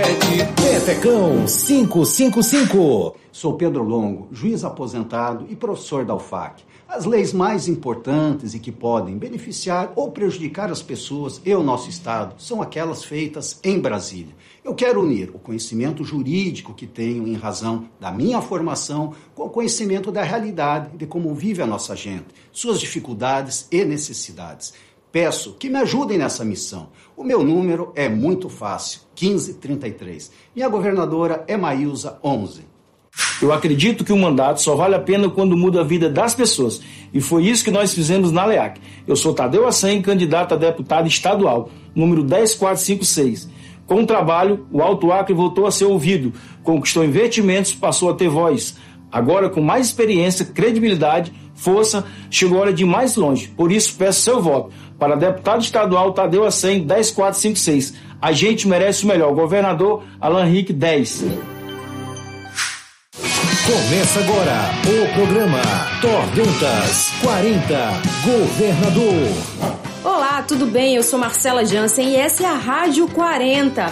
Petecão 555. Sou Pedro Longo, juiz aposentado e professor da UFAC. As leis mais importantes e que podem beneficiar ou prejudicar as pessoas e o nosso Estado são aquelas feitas em Brasília. Eu quero unir o conhecimento jurídico que tenho em razão da minha formação com o conhecimento da realidade de como vive a nossa gente, suas dificuldades e necessidades. Peço que me ajudem nessa missão. O meu número é muito fácil, 1533. Minha governadora é Maílza 11. Eu acredito que o mandato só vale a pena quando muda a vida das pessoas. E foi isso que nós fizemos na LEAC. Eu sou Tadeu Assem, candidato a deputado estadual, número 10456. Com o trabalho, o Alto Acre voltou a ser ouvido, conquistou investimentos, passou a ter voz. Agora, com mais experiência, credibilidade, força, chegou a hora de ir mais longe. Por isso, peço seu voto para deputado estadual Tadeu Assem, 10456. A gente merece o melhor. Governador Alan Henrique, 10. Começa agora o programa Tordentas 40, Governador. Olá, tudo bem? Eu sou Marcela Jansen e essa é a Rádio 40.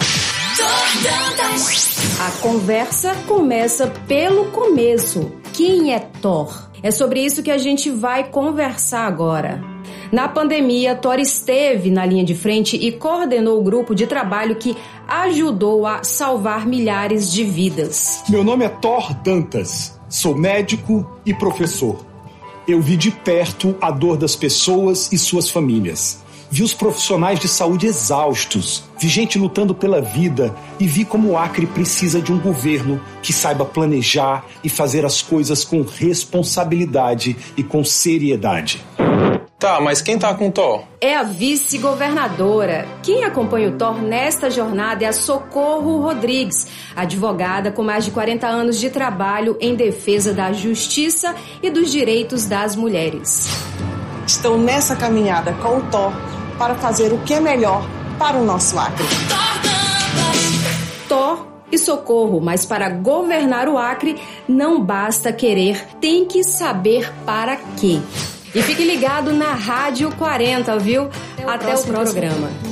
A conversa começa pelo começo. Quem é Thor? É sobre isso que a gente vai conversar agora. Na pandemia, Thor esteve na linha de frente e coordenou o grupo de trabalho que ajudou a salvar milhares de vidas. Meu nome é Thor Dantas, sou médico e professor. Eu vi de perto a dor das pessoas e suas famílias. Vi os profissionais de saúde exaustos, vi gente lutando pela vida e vi como o Acre precisa de um governo que saiba planejar e fazer as coisas com responsabilidade e com seriedade. Tá, mas quem tá com o Thor? É a vice-governadora. Quem acompanha o Thor nesta jornada é a Socorro Rodrigues, advogada com mais de 40 anos de trabalho em defesa da justiça e dos direitos das mulheres. Estou nessa caminhada com o Thor para fazer o que é melhor para o nosso Acre. Thor e Socorro, mas para governar o Acre não basta querer, tem que saber para quê. E fique ligado na Rádio 40, viu? Até o próximo programa.